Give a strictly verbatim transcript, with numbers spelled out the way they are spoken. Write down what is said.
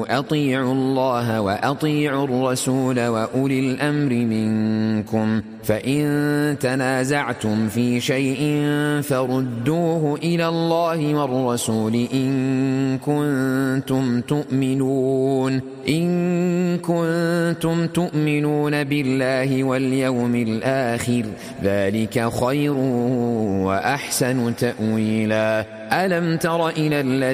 آمنوا أطيعوا الله وأطيعوا الرسول وأولي الأمر منكم فإن تنازعتم في شيء فردوه إلى الله والرسول إن كنتم تؤمنون إن كنتم تؤمنون بالله واليوم الآخر ذلك خير وأحسن تأويلا. ألم تر إلى الذين